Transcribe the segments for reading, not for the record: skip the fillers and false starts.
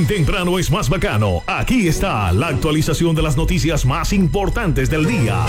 Bien temprano es más bacano. Aquí está la actualización de las noticias más importantes del día.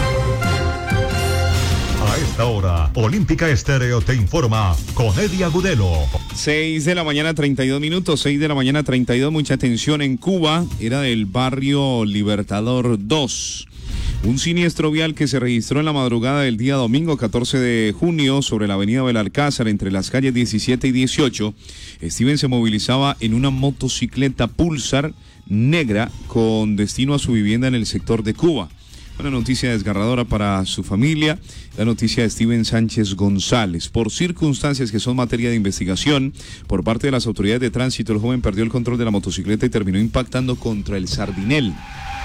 A esta hora, Olímpica Estéreo te informa con Eddie Agudelo. 6 de la mañana 32 minutos, 6 de la mañana 32, mucha atención en Cuba, era del barrio Libertador 2. Un siniestro vial que se registró en la madrugada del día domingo 14 de junio sobre la avenida Belalcázar entre las calles 17 y 18. Steven se movilizaba en una motocicleta Pulsar negra con destino a su vivienda en el sector de Cuba. Una noticia desgarradora para su familia, la noticia de Steven Sánchez González. Por circunstancias que son materia de investigación por parte de las autoridades de tránsito, el joven perdió el control de la motocicleta y terminó impactando contra el Sardinel.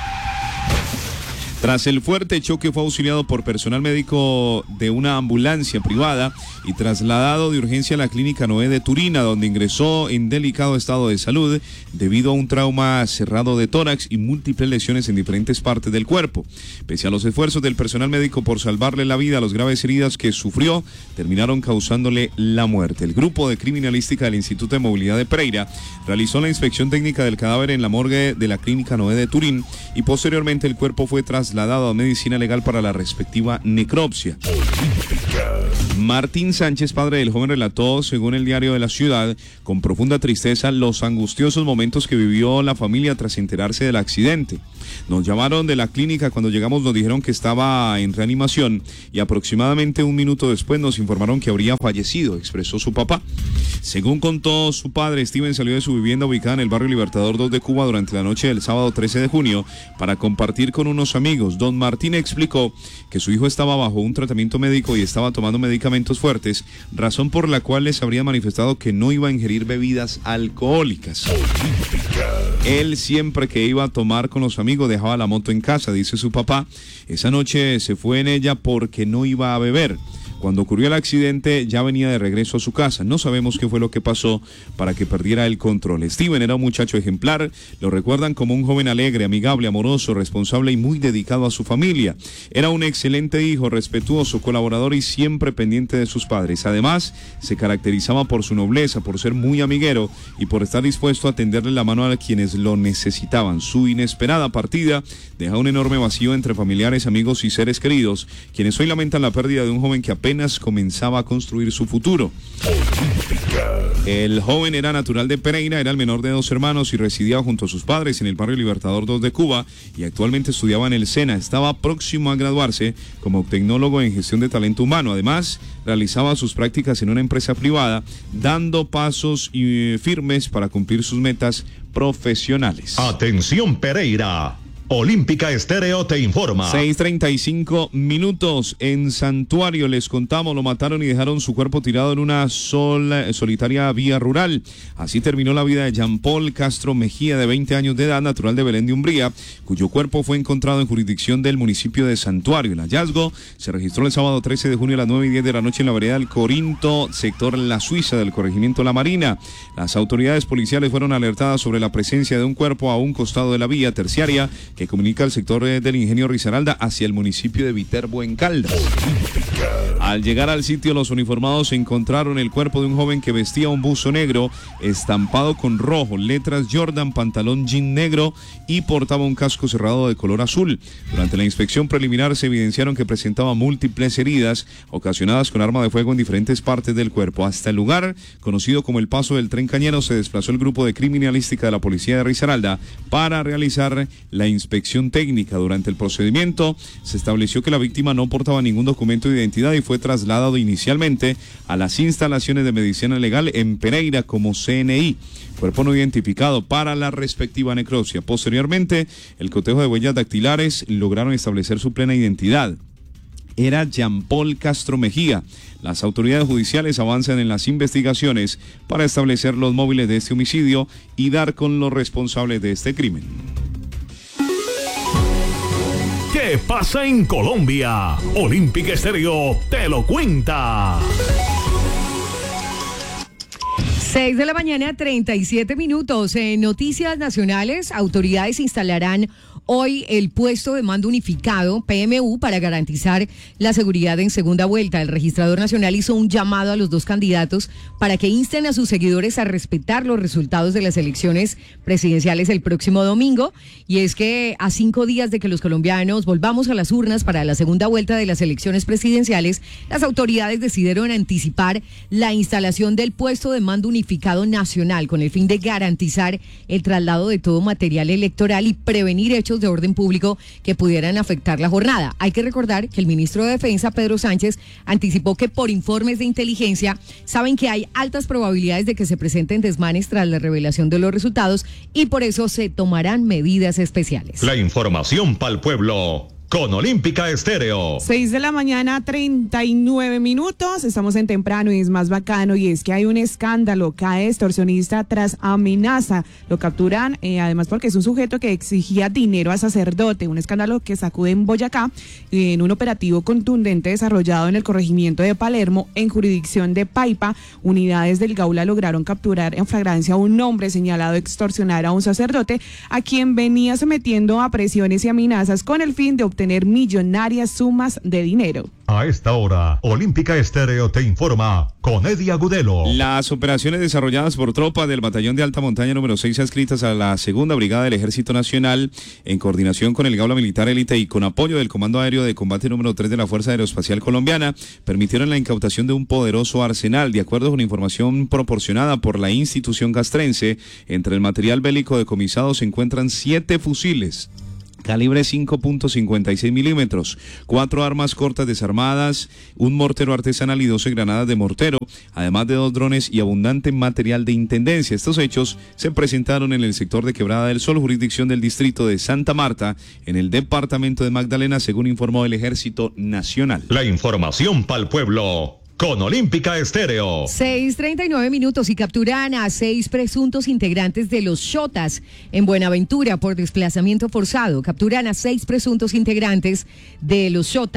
Tras el fuerte choque fue auxiliado por personal médico de una ambulancia privada y trasladado de urgencia a la clínica Noé de Turina, donde ingresó en delicado estado de salud debido a un trauma cerrado de tórax y múltiples lesiones en diferentes partes del cuerpo. Pese a los esfuerzos del personal médico por salvarle la vida, las graves heridas que sufrió terminaron causándole la muerte. El grupo de criminalística del Instituto de Movilidad de Pereira realizó la inspección técnica del cadáver en la morgue de la clínica Noé de Turín y posteriormente el cuerpo fue trasladado a medicina legal para la respectiva necropsia. Martín Sánchez, padre del joven, relató, según el Diario de la Ciudad, con profunda tristeza los angustiosos momentos que vivió la familia tras enterarse del accidente. Nos llamaron de la clínica, cuando llegamos nos dijeron que estaba en reanimación y aproximadamente un minuto después nos informaron que habría fallecido, expresó su papá. Según contó su padre, Steven salió de su vivienda ubicada en el barrio Libertador 2 de Cuba durante la noche del sábado 13 de junio para compartir con unos amigos. Don Martín explicó que su hijo estaba bajo un tratamiento médico y estaba tomando medicamentos fuertes, razón por la cual les habría manifestado que no iba a ingerir bebidas alcohólicas. Él siempre que iba a tomar con los amigos dejaba la moto en casa, dice su papá. Esa noche se fue en ella porque no iba a beber. Cuando ocurrió el accidente ya venía de regreso a su casa. No sabemos qué fue lo que pasó para que perdiera el control. Steven era un muchacho ejemplar. Lo recuerdan como un joven alegre, amigable, amoroso, responsable y muy dedicado a su familia. Era un excelente hijo, respetuoso, colaborador y siempre pendiente de sus padres. Además, se caracterizaba por su nobleza, por ser muy amiguero y por estar dispuesto a tenderle la mano a quienes lo necesitaban. Su inesperada partida deja un enorme vacío entre familiares, amigos y seres queridos, quienes hoy lamentan la pérdida de un joven que apenas comenzaba a construir su futuro. El joven era natural de Pereira, era el menor de 2 hermanos y residía junto a sus padres en el barrio Libertador 2 de Cuba y actualmente estudiaba en el SENA. Estaba próximo a graduarse como tecnólogo en gestión de talento humano. Además, realizaba sus prácticas en una empresa privada, dando pasos firmes para cumplir sus metas profesionales. Atención Pereira. Olímpica Estéreo te informa. 6:35 minutos. En Santuario, les contamos, lo mataron y dejaron su cuerpo tirado en una solitaria vía rural. Así terminó la vida de Jean Paul Castro Mejía, de 20 años de edad, natural de Belén de Umbría, cuyo cuerpo fue encontrado en jurisdicción del municipio de Santuario. El hallazgo se registró el sábado 13 de junio a las 9:10 de la noche en la vereda del Corinto, sector La Suiza del corregimiento La Marina. Las autoridades policiales fueron alertadas sobre la presencia de un cuerpo a un costado de la vía terciaria que comunica el sector del Ingenio Risaralda hacia el municipio de Viterbo en Caldas. Al llegar al sitio, los uniformados encontraron el cuerpo de un joven que vestía un buzo negro estampado con rojo, letras Jordan, pantalón jean negro y portaba un casco cerrado de color azul. Durante la inspección preliminar se evidenciaron que presentaba múltiples heridas ocasionadas con arma de fuego en diferentes partes del cuerpo. Hasta el lugar, conocido como el Paso del Tren Cañero, se desplazó el grupo de criminalística de la policía de Risaralda para realizar la inspección técnica. Durante el procedimiento se estableció que la víctima no portaba ningún documento de identidad y fue trasladado inicialmente a las instalaciones de medicina legal en Pereira como CNI. Cuerpo no identificado para la respectiva necropsia. Posteriormente, el cotejo de huellas dactilares lograron establecer su plena identidad. Era Jean Paul Castro Mejía. Las autoridades judiciales avanzan en las investigaciones para establecer los móviles de este homicidio y dar con los responsables de este crimen. ¿Qué pasa en Colombia? Olímpica Estéreo te lo cuenta. 6 de la mañana, 37 minutos. En noticias nacionales, autoridades instalarán hoy el puesto de mando unificado, PMU, para garantizar la seguridad en segunda vuelta. El registrador nacional hizo un llamado a los dos candidatos para que insten a sus seguidores a respetar los resultados de las elecciones presidenciales el próximo domingo. Y es que a 5 días de que los colombianos volvamos a las urnas para la segunda vuelta de las elecciones presidenciales, las autoridades decidieron anticipar la instalación del puesto de mando unificado nacional con el fin de garantizar el traslado de todo material electoral y prevenir hechos de orden público que pudieran afectar la jornada. Hay que recordar que el ministro de Defensa, Pedro Sánchez, anticipó que por informes de inteligencia saben que hay altas probabilidades de que se presenten desmanes tras la revelación de los resultados y por eso se tomarán medidas especiales. La información para el pueblo con Olímpica Estéreo. 6:39 a.m. Estamos en temprano y es más bacano, y es que hay un escándalo. Cae extorsionista tras amenaza. Lo capturan además porque es un sujeto que exigía dinero a sacerdote. Un escándalo que sacude en Boyacá en un operativo contundente desarrollado en el corregimiento de Palermo en jurisdicción de Paipa. Unidades del Gaula lograron capturar en flagrancia a un hombre señalado de extorsionar a un sacerdote a quien venía sometiendo a presiones y amenazas con el fin de obtener millonarias sumas de dinero. A esta hora, Olímpica Estéreo te informa con Eddie Agudelo. Las operaciones desarrolladas por tropas del Batallón de Alta Montaña número 6 adscritas a la Segunda Brigada del Ejército Nacional, en coordinación con el Gaula Militar Élite y con apoyo del Comando Aéreo de Combate número 3 de la Fuerza Aeroespacial Colombiana, permitieron la incautación de un poderoso arsenal. De acuerdo con información proporcionada por la institución castrense, entre el material bélico decomisado se encuentran 7 fusiles calibre 5.56 milímetros, 4 armas cortas desarmadas, un mortero artesanal y 12 granadas de mortero, además de 2 drones y abundante material de intendencia. Estos hechos se presentaron en el sector de Quebrada del Sol, jurisdicción del distrito de Santa Marta, en el departamento de Magdalena, según informó el Ejército Nacional. La información para el pueblo con Olímpica Estéreo. 6:39 y capturan a 6 presuntos integrantes de los Xotas en Buenaventura por desplazamiento forzado. Capturan a 6 presuntos integrantes de los Xotas